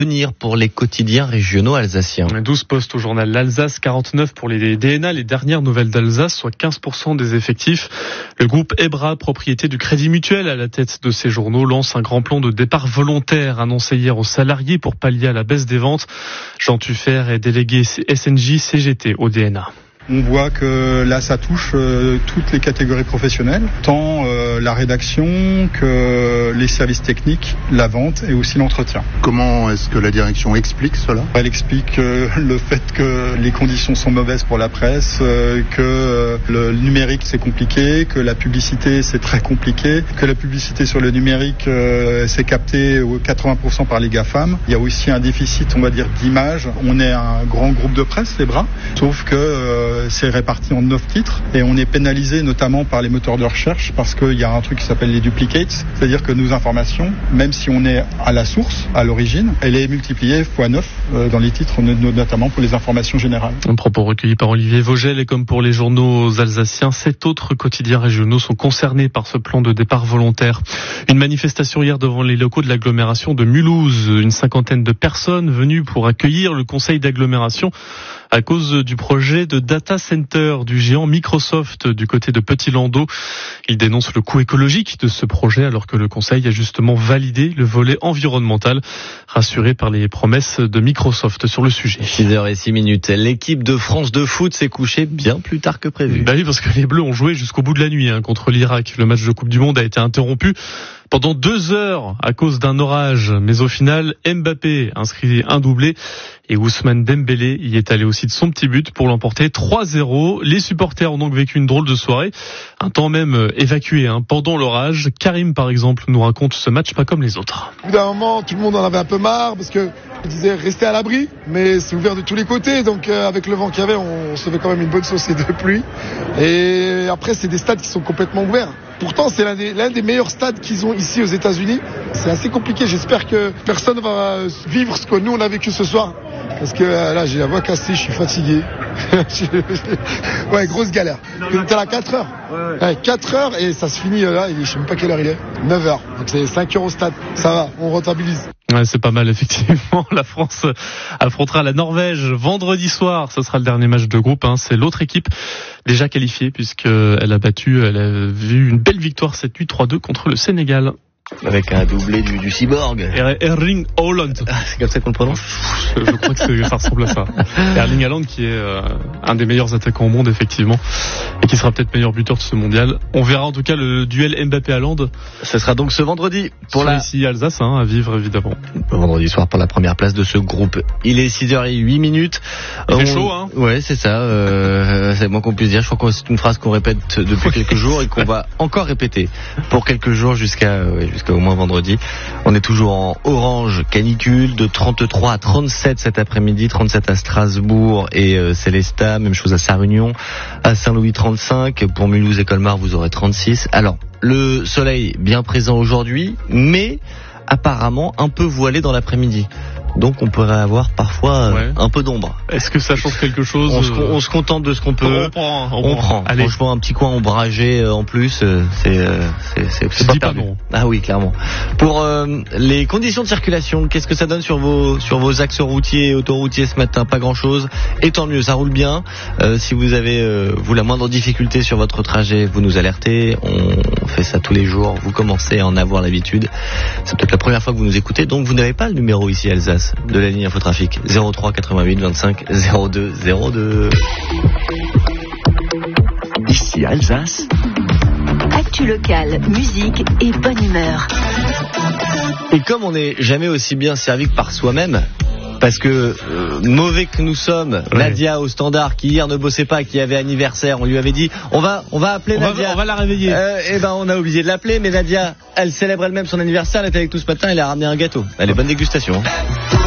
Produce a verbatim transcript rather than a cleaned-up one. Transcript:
Venir pour les quotidiens régionaux alsaciens. douze postes au journal L'Alsace, quarante-neuf pour les D N A, les dernières nouvelles d'Alsace, soit quinze pour cent des effectifs. Le groupe Ebra, propriété du Crédit Mutuel à la tête de ces journaux, lance un grand plan de départ volontaire annoncé hier aux salariés pour pallier à la baisse des ventes. Jean Tuffer est délégué S N J C G T au D N A. On voit que là, ça touche euh, toutes les catégories professionnelles, tant euh, la rédaction que les services techniques, la vente et aussi l'entretien. Comment est-ce que la direction explique cela ? Elle explique euh, le fait que les conditions sont mauvaises pour la presse, euh, que euh, le numérique c'est compliqué, que la publicité c'est très compliqué, que la publicité sur le numérique euh, c'est capté quatre-vingts pour cent par les GAFAM. Il y a aussi un déficit, on va dire, d'image. On est un grand groupe de presse, les bras, sauf que euh, c'est réparti en neuf titres et on est pénalisé notamment par les moteurs de recherche parce qu'il y a un truc qui s'appelle les duplicates, c'est-à-dire que nos informations, même si on est à la source, à l'origine, elle est multipliée fois neuf dans les titres, notamment pour les informations générales. Un propos recueilli par Olivier Vogel et comme pour les journaux alsaciens, sept autres quotidiens régionaux sont concernés par ce plan de départ volontaire. Une manifestation hier devant les locaux de l'agglomération de Mulhouse, une cinquantaine de personnes venues pour accueillir le conseil d'agglomération à cause du projet de data center du géant Microsoft du côté de Petit-Landau. Il dénonce le coût écologique de ce projet alors que le conseil a justement validé le volet environnemental, rassuré par les promesses de Microsoft sur le sujet. six heures six minutes. L'équipe de France de foot s'est couchée bien plus tard que prévu. Bah oui, parce que les Bleus ont joué jusqu'au bout de la nuit hein, contre l'Irak. Le match de Coupe du Monde a été interrompu pendant deux heures à cause d'un orage. Mais au final, Mbappé inscrit un doublé et Ousmane Dembélé y est allé aussi de son petit but pour l'emporter trois zéro. Les supporters ont donc vécu une drôle de soirée, un temps même évacué hein, pendant l'orage. Karim, par exemple, nous raconte ce match pas comme les autres. Au bout d'un moment, tout le monde en avait un peu marre parce que on disait rester à l'abri, mais c'est ouvert de tous les côtés. Donc euh, avec le vent qu'il y avait, on se fait quand même une bonne saucée de pluie. Et après, c'est des stades qui sont complètement ouverts. Pourtant, c'est l'un des, l'un des meilleurs stades qu'ils ont ici aux États-Unis. C'est assez compliqué. J'espère que personne va vivre ce que nous on a vécu ce soir. Parce que là, j'ai la voix cassée, je suis fatigué. Ouais, grosse galère. On était là à quatre heures. Ouais, quatre heures et ça se finit là. Je sais même pas quelle heure il est. neuf heures. Donc c'est cinq heures au stade. Ça va, on rentabilise. Ouais, c'est pas mal, effectivement. La France affrontera la Norvège vendredi soir. Ce sera le dernier match de groupe. Hein. C'est l'autre équipe déjà qualifiée puisqu'elle a battu, elle a vu une belle victoire cette nuit trois deux contre le Sénégal. Avec un doublé du, du cyborg. Er- Erling Haaland. Ah, c'est comme ça qu'on le prononce. Je, je crois que c'est, ça ressemble à ça. Erling Haaland qui est euh, un des meilleurs attaquants au monde, effectivement, et qui sera peut-être meilleur buteur de ce mondial. On verra en tout cas le duel Mbappé-Haaland. Ce sera donc ce vendredi pour la la... ici Alsace hein, à vivre évidemment. Vendredi soir pour la première place de ce groupe. Il est six heures huit minutes. Il fait On... chaud hein. Ouais, c'est ça. Euh, c'est le moins qu'on puisse dire. Je crois que c'est une phrase qu'on répète depuis quelques jours et qu'on va encore répéter pour quelques jours jusqu'à ouais, jusqu'à au moins vendredi. On est toujours en orange canicule de trente-trois à trente-sept cet après-midi, trente-sept à Strasbourg et euh, Célestat, même chose à Sarre-Union, à Saint-Louis trente-cinq, pour Mulhouse et Colmar vous aurez trente-six. Alors, le soleil bien présent aujourd'hui, mais apparemment un peu voilé dans l'après-midi. Donc on pourrait avoir parfois ouais. un peu d'ombre. Est-ce que ça change quelque chose? On se, on se contente de ce qu'on peut. On prend. On, on prend. prend. Allez. Franchement, un petit coin ombragé euh, en plus, euh, c'est euh, c'est c'est, c'est pas perdu. Pas non. Ah oui, clairement. Pour euh, les conditions de circulation, qu'est-ce que ça donne sur vos sur vos axes routiers et autoroutiers ce matin? Pas grand-chose. Et tant mieux, ça roule bien. Euh, si vous avez euh, vous la moindre difficulté sur votre trajet, vous nous alertez. On fait ça tous les jours. Vous commencez à en avoir l'habitude. C'est peut-être la première fois que vous nous écoutez, donc vous n'avez pas le numéro ici à Alsace de la ligne Infotrafic zéro trois quatre-vingt-huit vingt-cinq zéro deux zéro deux. Ici Alsace. Actu locale, musique et bonne humeur. Et comme on n'est jamais aussi bien servi que par soi-même, parce que euh, mauvais que nous sommes, ouais. Nadia au standard qui hier ne bossait pas, qui avait anniversaire, on lui avait dit on va on va appeler on Nadia, va, on va la réveiller. Euh, et ben on a oublié de l'appeler, mais Nadia, elle célèbre elle-même son anniversaire, elle était avec nous ce matin, elle a ramené un gâteau. Allez, bonne dégustation. Hein.